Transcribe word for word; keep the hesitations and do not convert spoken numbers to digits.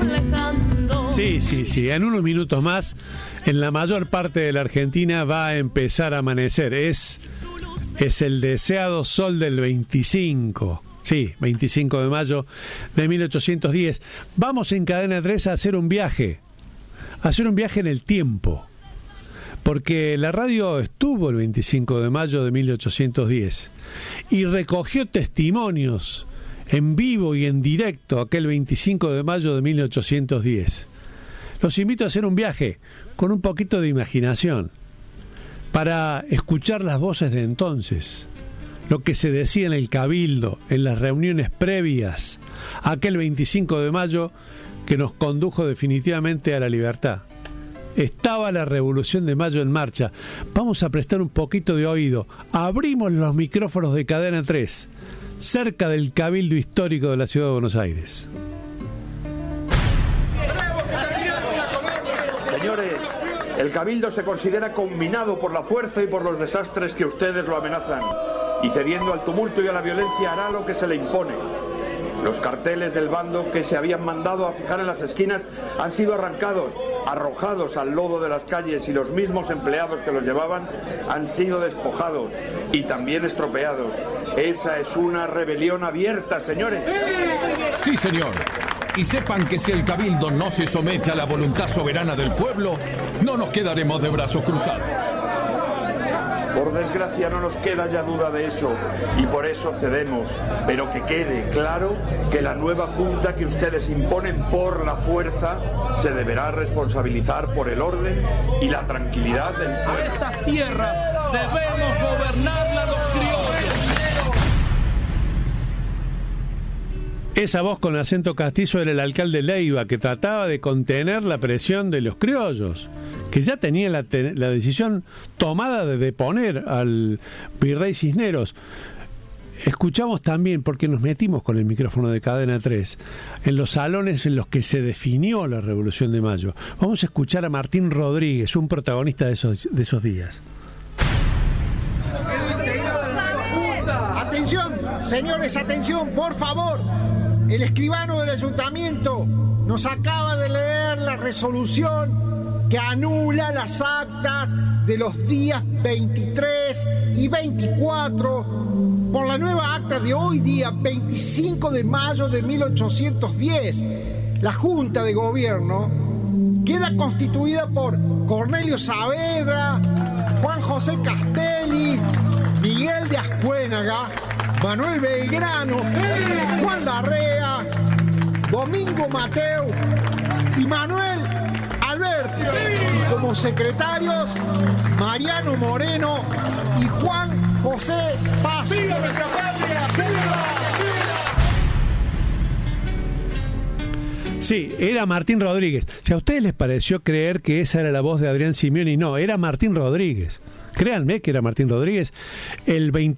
Sí, sí, sí. En unos minutos más, en la mayor parte de la Argentina va a empezar a amanecer. Es, es el deseado sol del veinticinco. Sí, veinticinco de mayo de mil ochocientos diez. Vamos en Cadena tres a hacer un viaje. A hacer un viaje en el tiempo. Porque la radio estuvo el veinticinco de mayo de mil ochocientos diez y recogió testimonios en vivo y en directo aquel veinticinco de mayo de mil ochocientos diez. Los invito a hacer un viaje con un poquito de imaginación para escuchar las voces de entonces, lo que se decía en el Cabildo, en las reuniones previas a aquel veinticinco de mayo que nos condujo definitivamente a la libertad. Estaba la Revolución de Mayo en marcha. Vamos a prestar un poquito de oído. Abrimos los micrófonos de Cadena tres, cerca del Cabildo Histórico de la Ciudad de Buenos Aires. Señores, el Cabildo se considera combinado por la fuerza y por los desastres que ustedes lo amenazan, y cediendo al tumulto y a la violencia hará lo que se le impone. Los carteles del bando que se habían mandado a fijar en las esquinas han sido arrancados, arrojados al lodo de las calles, y los mismos empleados que los llevaban han sido despojados y también estropeados. Esa es una rebelión abierta, señores. Sí, señor. Y sepan que si el Cabildo no se somete a la voluntad soberana del pueblo, no nos quedaremos de brazos cruzados. Por desgracia no nos queda ya duda de eso, y por eso cedemos, pero que quede claro que la nueva junta que ustedes imponen por la fuerza se deberá responsabilizar por el orden y la tranquilidad del pueblo. A estas tierras debemos gobernarlas los criollos. Esa voz con acento castizo era el alcalde Leiva, que trataba de contener la presión de los criollos, que ya tenía la, te- la decisión tomada de deponer al virrey Cisneros. Escuchamos también, porque nos metimos con el micrófono de Cadena tres, en los salones en los que se definió la Revolución de Mayo. Vamos a escuchar a Martín Rodríguez, un protagonista de esos, de esos días. Atención, señores, atención, por favor. El escribano del ayuntamiento nos acaba de leer la resolución que anula las actas de los días veintitrés y veinticuatro por la nueva acta de hoy día veinticinco de mayo de mil ochocientos diez. La Junta de Gobierno queda constituida por Cornelio Saavedra, Juan José Castelli, Miguel de Ascuénaga, Manuel Belgrano, Juan Larrea, Domingo Mateo y Manuel Alberti. Y como secretarios, Mariano Moreno y Juan José Paz. ¡Viva nuestra patria! ¡Viva! Sí, era Martín Rodríguez. Si a ustedes les pareció creer que esa era la voz de Adrián Simioni, no, era Martín Rodríguez. Créanme que era Martín Rodríguez. El veinte